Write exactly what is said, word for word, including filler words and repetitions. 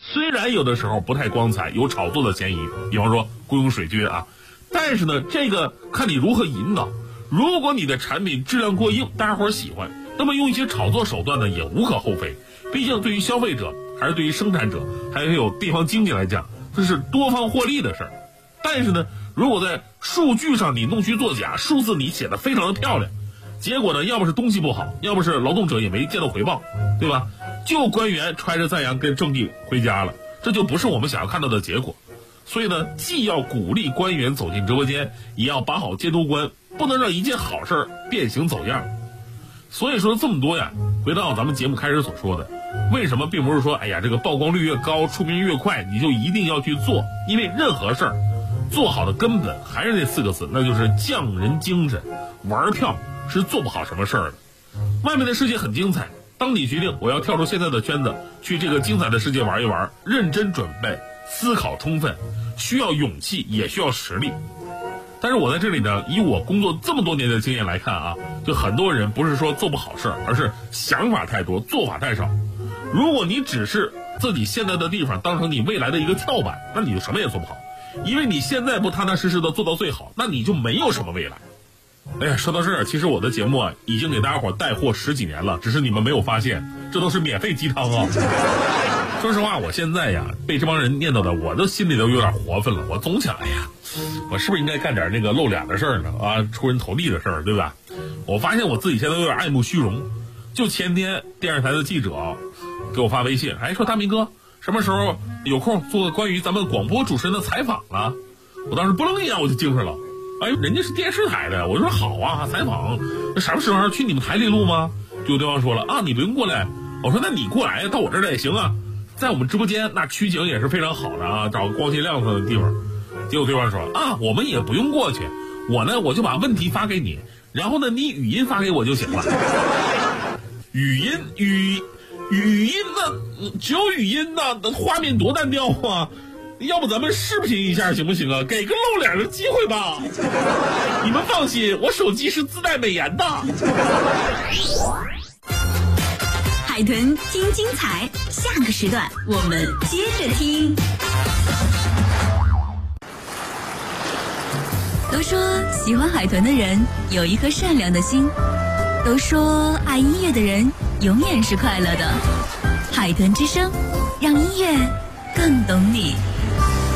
虽然有的时候不太光彩，有炒作的嫌疑，比方说雇佣水军啊，但是呢，这个看你如何引导。如果你的产品质量过硬，大家伙喜欢，那么用一些炒作手段呢，也无可厚非。毕竟对于消费者，还是对于生产者，还有地方经济来讲，这是多方获利的事儿。但是呢，如果在数据上你弄虚作假，数字你写的非常的漂亮，结果呢，要么是东西不好，要么是劳动者也没见到回报，对吧？就官员揣着赞扬跟正地回家了，这就不是我们想要看到的结果。所以呢，既要鼓励官员走进直播间，也要把好监督关，不能让一件好事变形走样。所以说这么多呀，回到咱们节目开始所说的，为什么并不是说哎呀这个曝光率越高出名越快你就一定要去做，因为任何事儿做好的根本还是那四个字，那就是匠人精神。玩票是做不好什么事儿的。外面的世界很精彩，当你决定我要跳出现在的圈子去这个精彩的世界玩一玩，认真准备思考充分，需要勇气也需要实力。但是我在这里呢，以我工作这么多年的经验来看啊，就很多人不是说做不好事儿，而是想法太多，做法太少。如果你只是自己现在的地方当成你未来的一个跳板，那你就什么也做不好。因为你现在不踏踏实实的做到最好，那你就没有什么未来。哎呀，说到这儿，其实我的节目啊，已经给大家伙带货十几年了，只是你们没有发现，这都是免费鸡汤啊。说实话，我现在呀，被这帮人念叨的，我都心里都有点活分了。我总想，哎呀，我是不是应该干点那个露脸的事儿呢？啊，出人头地的事儿，对吧？我发现我自己现在有点爱慕虚荣。就前天电视台的记者给我发微信，哎，说大明哥，什么时候有空做个关于咱们广播主持人的采访了？我当时不楞一下我就精神了。哎，人家是电视台的，我就说好啊，采访，那什么时候去你们台里录吗？就对方说了啊，你不用过来。我说那你过来到我这儿来也行啊，在我们直播间那取景也是非常好的啊，找个光鲜亮堂的地方。结果对方说啊，我们也不用过去，我呢我就把问题发给你，然后呢你语音发给我就行了。语音语语音呢，只有语音呢，画面多单调啊！要不咱们视频一下行不行啊？给个露脸的机会吧。你们放心，我手机是自带美颜的。 海豚听精彩，下个时段我们接着听。都说喜欢海豚的人有一颗善良的心，都说爱音乐的人永远是快乐的。海豚之声，让音乐更懂你。